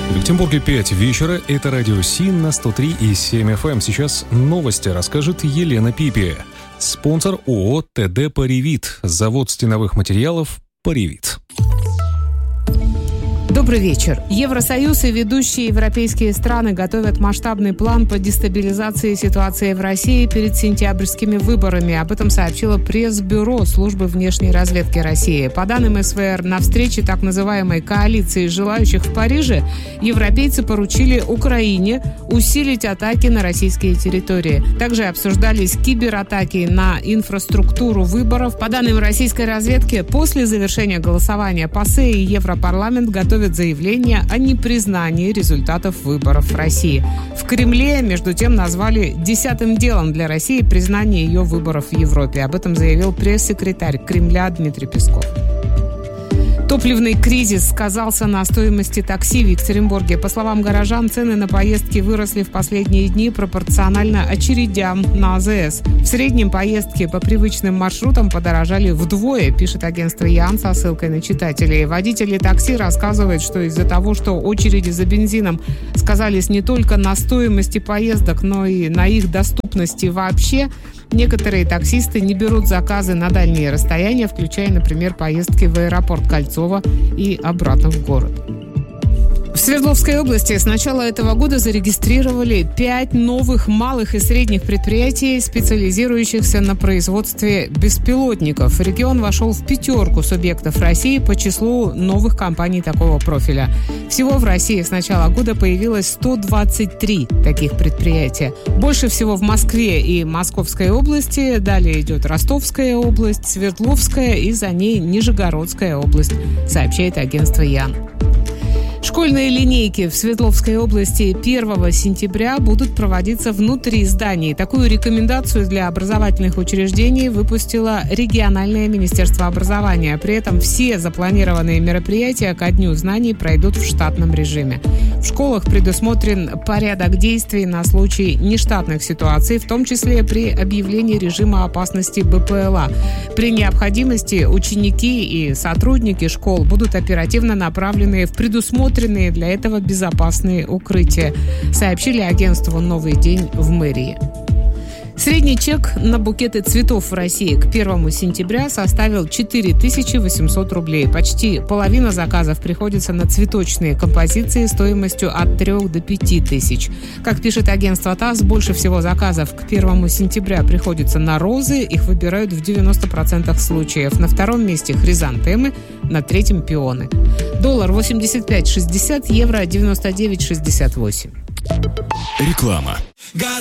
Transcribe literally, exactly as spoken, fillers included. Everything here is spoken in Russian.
В Екатеринбурге пять вечера. Это радио СИН на сто три и семь эф эм. Сейчас новости расскажет Елена Пипи. Спонсор ООО ТД «Паривит». Завод стеновых материалов «Паривит». Добрый вечер. Евросоюз и ведущие европейские страны готовят масштабный план по дестабилизации ситуации в России перед сентябрьскими выборами. Об этом сообщило пресс-бюро Службы внешней разведки России. По данным СВР, на встрече так называемой коалиции желающих в Париже европейцы поручили Украине усилить атаки на российские территории. Также обсуждались кибератаки на инфраструктуру выборов. По данным российской разведки, после завершения голосования ПАСЕ и Европарламент готовят заявление о непризнании результатов выборов в России. В Кремле, между тем, назвали десятым делом для России признание ее выборов в Европе. Об этом заявил пресс-секретарь Кремля Дмитрий Песков. Топливный кризис сказался на стоимости такси в Екатеринбурге. По словам горожан, цены на поездки выросли в последние дни пропорционально очередям на а зэ эс. В среднем поездки по привычным маршрутам подорожали вдвое, пишет агентство ЯН со ссылкой на читателей. Водители такси рассказывают, что из-за того, что очереди за бензином сказались не только на стоимости поездок, но и на их доступности вообще, некоторые таксисты не берут заказы на дальние расстояния, включая, например, поездки в аэропорт Кольцово и обратно в город. В Свердловской области с начала этого года зарегистрировали пять новых малых и средних предприятий, специализирующихся на производстве беспилотников. Регион вошел в пятерку субъектов России по числу новых компаний такого профиля. Всего в России с начала года появилось сто двадцать три таких предприятия. Больше всего в Москве и Московской области, далее идет Ростовская область, Свердловская и за ней Нижегородская область, сообщает агентство ЯН. Школьные линейки в Свердловской области первого сентября будут проводиться внутри зданий. Такую рекомендацию для образовательных учреждений выпустило региональное министерство образования. При этом все запланированные мероприятия ко Дню знаний пройдут в штатном режиме. В школах предусмотрен порядок действий на случай нештатных ситуаций, в том числе при объявлении режима опасности бэ пэ эл а. При необходимости ученики и сотрудники школ будут оперативно направлены в предусмотренные для этого безопасные укрытия, сообщили агентству «Новый день» в мэрии. Средний чек на букеты цветов в России к первому сентября составил четыре тысячи восемьсот рублей. Почти половина заказов приходится на цветочные композиции стоимостью от трёх до пяти тысяч. Как пишет агентство ТАСС, больше всего заказов к первому сентября приходится на розы. Их выбирают в девяноста процентах случаев. На втором месте хризантемы, на третьем пионы. Доллар восемьдесят пять шестьдесят, евро девяносто девять шестьдесят восемь. Реклама.